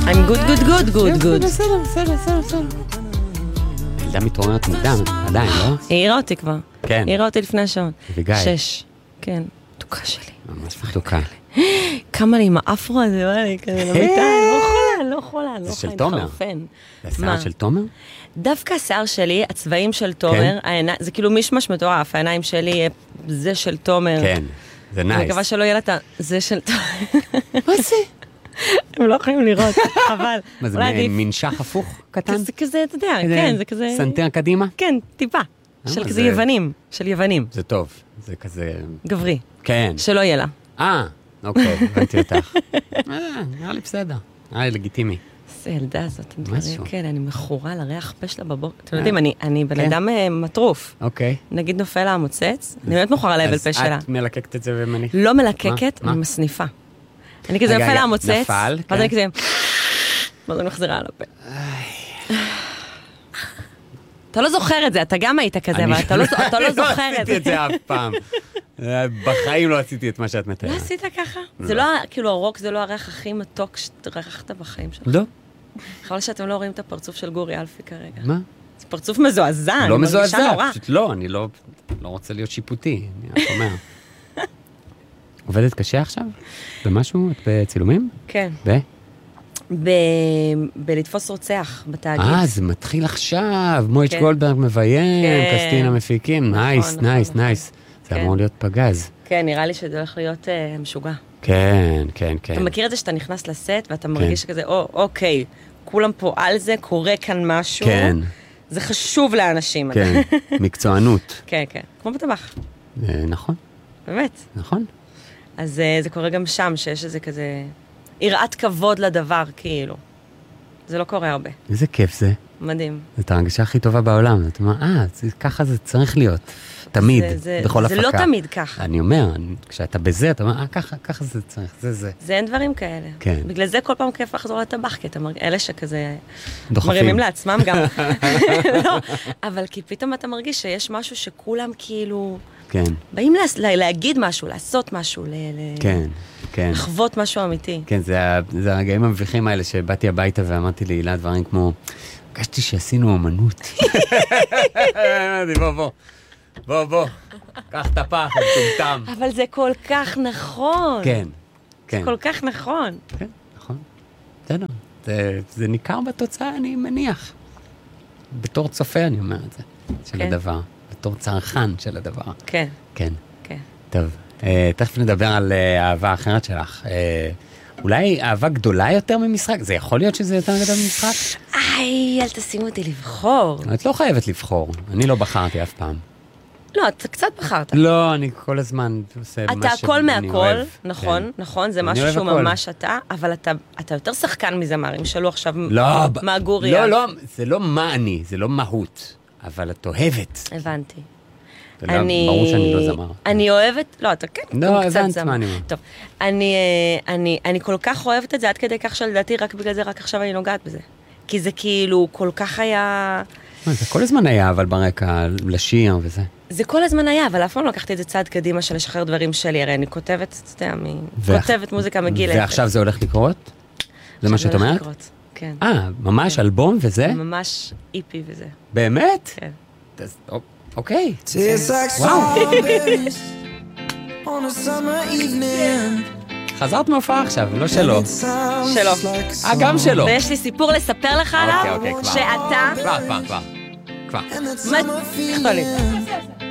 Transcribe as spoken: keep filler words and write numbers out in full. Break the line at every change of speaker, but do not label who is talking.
I'm good, good, good, good, good.
בסדר, בסדר, בסדר, בסדר. ילדה מתעוררת מוקדם, עדיין, לא?
היא העירה אותי כבר.
כן.
היא העירה אותי לפני השעון.
אביגיל.
שש. כן. תוקה שלי.
ממש מתוקה.
כמה לי עם האפרו הזה, בא לי כזה למיטה, לא יכולה, לא יכולה, לא
זה של
יכולה
תומר.
להתחרפן.
זה השיער של תומר?
דווקא השיער שלי, הצבעים של תומר, זה כאילו מישמש מטורף, העיניים שלי, זה של תומר.
כן, זה נייס.
אני מקווה שלא יהיה לה את זה של תומר.
מה זה?
הם לא יכולים לראות, חבל.
מה זה, מין שח הפוך קטן?
זה כזה, אתה יודע, כן, זה כזה...
סנטר קדימה?
כן, טיפה. של כזה יוונים, של יוונים.
זה טוב, זה כזה...
גברי.
כן.
שלא יהיה לה.
אה, אוקיי, הבנתי אותך. אה, נראה לי בסדר, נראה לי לגיטימי.
זה ילדה הזאת,
משהו.
כן, אני מכורה לריח פה שלה בבוקר. אתם יודעים, אני בן אדם מטרוף.
אוקיי.
נגיד נופל לה המוצץ, אני באמת מכורה להבל פה שלה.
אז את מלקקת את זה ומניח?
לא מלקקת, אני מסניפה. אני כזה נופל לה המוצץ,
נפל,
ואז אני כזה... ואז אני מחזירה על הפה. אתה לא זוכר את זה, אתה גם היית כזה, אבל אתה לא זוכר את זה.
לא עשיתי את זה אף פעם. בחיים לא עשיתי את מה שאת מתארת.
לא עשית ככה? זה לא, כאילו הרוק זה לא הריח הכי מתוק שרחת בחיים שלך.
לא.
חבל שאתם לא רואים את הפרצוף של גורי אלפי כרגע.
מה?
זה פרצוף מזועזע,
לא מזועזע, פשוט לא, אני לא רוצה להיות שיפוטי, אני אומר. עובדת קשה עכשיו? במשהו? את בצילומים?
כן.
ב?
בלתפוס רוצח בתאגיד.
אה, זה מתחיל עכשיו, מויץ' גולדברג מביים, קסטינה מפיקים, נייס, נייס, נייס. זה אמור להיות פגז.
כן, נראה לי שזה הולך להיות משוגע.
כן, כן, כן.
אתה מכיר את זה שאתה נכנס לסט ואתה מרגיש כזה, או, אוקיי, כולם פה על זה, קורה כאן משהו.
כן.
זה חשוב לאנשים.
כן, מקצוענות.
כן, כן, כמו בטבח.
נכון.
באמת.
נכון.
אז זה קורה גם שם, שיש איזה כזה... יראת כבוד לדבר, כאילו. זה לא קורה הרבה.
איזה כיף זה.
מדהים.
זאת ההרגשה הכי טובה בעולם. זאת אומרת, אה, ככה זה צריך להיות. תמיד, בכל הפקה.
זה לא תמיד ככה.
אני אומר, כשאתה בזה, אתה אומר, אה, ככה, ככה זה צריך, זה זה.
זה אין דברים כאלה.
כן.
בגלל זה כל פעם כיף לחזור לטבח, כי אלה שכזה...
דוחפים.
מרימים לעצמם גם. לא, אבל כי פתאום אתה מרגיש שיש משהו שכולם כאילו...
כן.
באים להגיד משהו, לעשות משהו,
כן, כן. לחוות
משהו אמיתי.
כן, זה הרגעים המביכים האלה שבאתי הביתה ואמרתי להילה דברים כמו, הרגשתי שעשינו אמנות. בוא, בוא, בוא, בוא, קח את הפח, מטומטם.
אבל זה כל כך נכון.
כן, כן.
זה כל כך נכון.
כן, נכון. בסדר. זה ניכר בתוצאה, אני מניח. בתור צופה אני אומר את זה, של הדבר. בתור צרכן של הדבר.
כן.
כן.
כן.
טוב, תכף נדבר על אהבה אחרת שלך. אולי אהבה גדולה יותר ממשחק? זה יכול להיות שזה יותר גדול ממשחק?
איי, אל תשימו אותי לבחור.
את לא חייבת לבחור. אני לא בחרתי אף פעם.
לא, אתה קצת בחרת.
לא, אני כל הזמן עושה מה שאני אוהב.
אתה הכל מהכל, נכון, נכון, זה משהו שהוא ממש אתה, אבל אתה יותר שחקן מזמרים שלו עכשיו מהגוריה.
לא, לא, זה לא מה אני, זה לא מהות. אבל את אוהבת.
הבנתי.
אני... ברור שאני לא זמר.
אני אוהבת, לא, אתה כן,
לא, הבנת מה אני אומר.
טוב, אני, אני, אני כל כך אוהבת את זה, עד כדי כך שלדעתי, רק בגלל זה, רק עכשיו אני נוגעת בזה. כי זה כאילו כל כך היה...
זה כל הזמן היה, אבל ברקע, לשיר וזה.
זה כל הזמן היה, אבל אף פעם לא לקחתי את זה צעד קדימה של לשחרר דברים שלי, הרי אני כותבת, אתה יודע, אני כותבת מוזיקה מגיל אפס.
ועכשיו זה הולך לקרות? זה מה שאת אומרת?
כן.
אה, ממש אלבום וזה?
ממש איפי וזה.
באמת?
כן.
אוקיי. חזרת מהופעה עכשיו, לא שלו.
שלו.
אה, גם שלו.
ויש לי סיפור לספר לך עליו, שאתה...
כבר, כבר, כבר. כבר.
תכתוב לי.